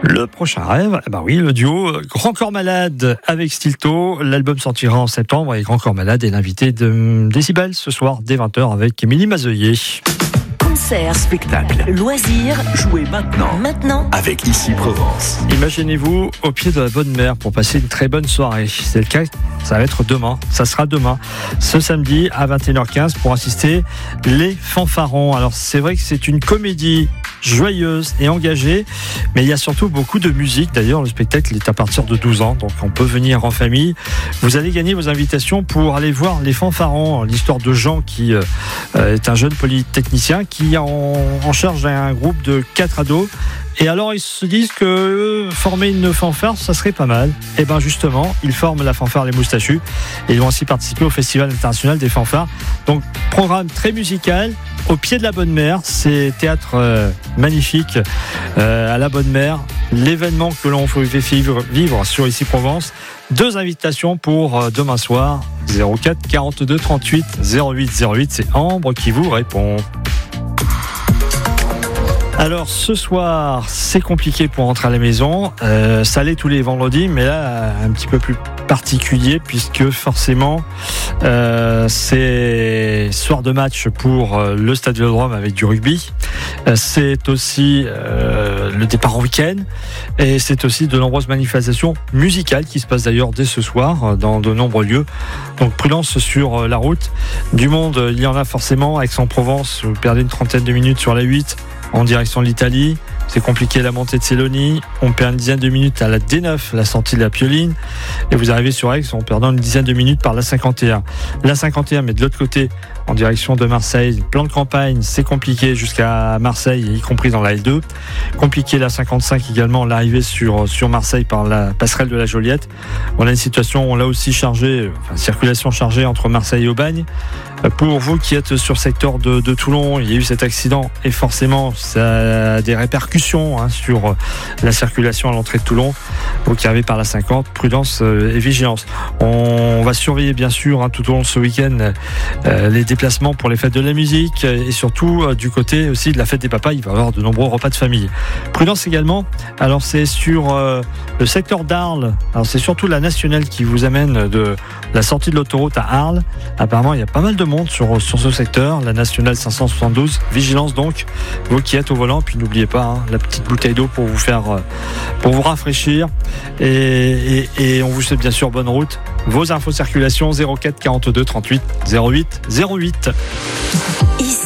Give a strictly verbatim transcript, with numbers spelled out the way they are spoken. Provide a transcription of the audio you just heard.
Le prochain rêve, eh ben oui, le duo Grand Corps Malade avec Stilto. L'album sortira en septembre et Grand Corps Malade est l'invité de Décibel ce soir dès vingt heures avec Émilie Mazoyer. Concert, spectacle, loisirs, jouez maintenant, maintenant avec Ici Provence. Imaginez-vous au pied de la Bonne Mer pour passer une très bonne soirée. C'est le cas, ça va être demain. Ça sera demain, ce samedi à vingt et une heures quinze pour assister les Fanfarons. Alors c'est vrai que c'est une comédie joyeuse et engagée, mais il y a surtout beaucoup de musique. D'ailleurs, le spectacle est à partir de douze ans, donc on peut venir en famille. Vous allez gagner vos invitations pour aller voir les Fanfarons, l'histoire de Jean qui euh, est un jeune polytechnicien qui est en, en charge d'un groupe de quatre ados. Et alors ils se disent que euh, former une fanfare, ça serait pas mal. Et bien justement, ils forment la fanfare Les Moustachus et ils vont aussi participer au Festival international des fanfares. Donc programme très musical au pied de la Bonne Mer. C'est théâtre euh, magnifique euh, à la Bonne Mer. L'événement que l'on fait vivre, vivre sur Ici Provence. Deux invitations pour euh, demain soir. zéro quatre quarante-deux trente-huit zéro huit zéro huit. C'est Ambre qui vous répond. Alors ce soir, c'est compliqué pour rentrer à la maison. Euh, ça l'est tous les vendredis, mais là, un petit peu plus particulier puisque forcément, euh, c'est soir de match pour euh, le Stade Vélodrome avec du rugby. Euh, c'est aussi euh, le départ en week-end et c'est aussi de nombreuses manifestations musicales qui se passent d'ailleurs dès ce soir dans de nombreux lieux. Donc prudence sur la route. Du monde, il y en a forcément. Aix-en-Provence, vous perdez une trentaine de minutes sur la huit. En direction de l'Italie, c'est compliqué la montée de Célonie, on perd une dizaine de minutes à la D neuf, la sortie de la Pioline, et vous arrivez sur Aix en perdant une dizaine de minutes par la cinquante et un. La cinquante et un, mais de l'autre côté, en direction de Marseille, plan de campagne, c'est compliqué jusqu'à Marseille, y compris dans la L deux. Compliqué la cinquante-cinq également, l'arrivée sur, sur Marseille par la passerelle de la Joliette. On a une situation, on l'a aussi chargée, enfin, circulation chargée entre Marseille et Aubagne. Pour vous qui êtes sur le secteur de, de Toulon, il y a eu cet accident et forcément ça a des répercussions hein, sur la circulation à l'entrée de Toulon. Vous qui arrivez par la cinquante, prudence et vigilance. On va surveiller bien sûr hein, tout au long de ce week-end euh, les déplacements pour les fêtes de la musique et surtout euh, du côté aussi de la fête des papas, il va y avoir de nombreux repas de famille. Prudence également, alors c'est sur euh, le secteur d'Arles, alors c'est surtout la nationale qui vous amène de la sortie de l'autoroute à Arles. Apparemment il y a pas mal de monde sur, sur ce secteur, la nationale cinq cent soixante-douze, vigilance donc, vous qui êtes au volant, puis n'oubliez pas hein, la petite bouteille d'eau pour vous faire, pour vous rafraîchir et, et, et on vous souhaite bien sûr bonne route. Vos infos circulation zéro quatre quarante-deux trente-huit zéro huit zéro huit.